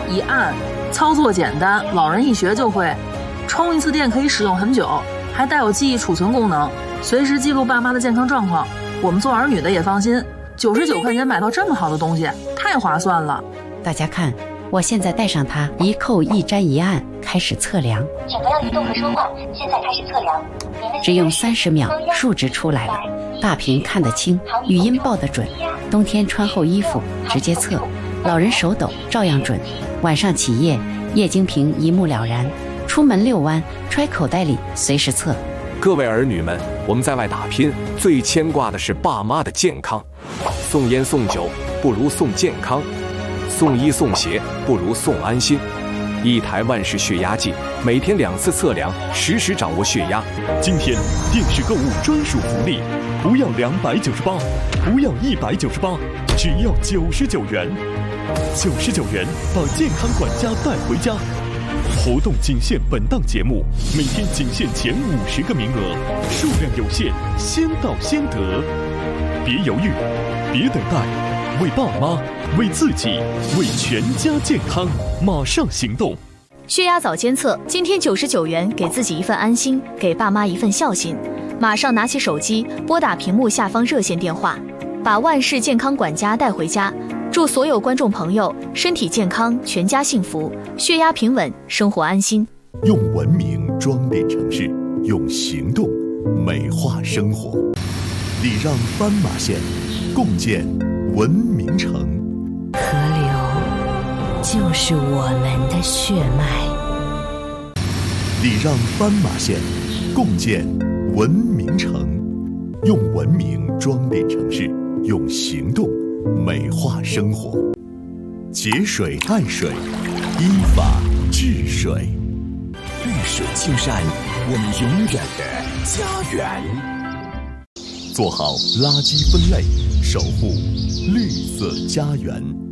一按，操作简单，老人一学就会。充一次电可以使用很久，还带有记忆储存功能，随时记录爸妈的健康状况。我们做儿女的也放心，99块钱买到这么好的东西，太划算了。 大家看，我现在带上它，一扣一粘一按，开始测量。 请不要移动和说话，现在开始测量。 只用30秒，数值出来了，大屏看得清，语音报得准。冬天穿厚衣服直接测，老人手抖照样准。晚上起夜，液晶屏一目了然。出门遛弯，揣口袋里随时测。 各位儿女们，我们在外打拼，最牵挂的是爸妈的健康。送烟送酒不如送健康，送衣送鞋不如送安心。一台万氏血压计，每天2次测量，实时掌握血压。 今天电视购物专属福利，不要298，不要198，只要99元。99元把健康管家带回家。活动仅限本档节目，每天仅限前50个名额，数量有限，先到先得。别犹豫，别等待，为爸妈，为自己，为全家健康，马上行动。 血压早监测，今天99元，给自己一份安心，给爸妈一份孝心。马上拿起手机，拨打屏幕下方热线电话，把万氏健康管家带回家。祝所有观众朋友身体健康，全家幸福，血压平稳，生活安心。 用文明装点城市，用行动美化生活。礼让斑马线，共建文明城。 河流就是我们的血脉。 礼让斑马线，共建文明城。用文明装点城市，用行动美化生活。节水爱水，依法治水。 绿水青山，我们永远的家园。 做好垃圾分类，守护绿色家园。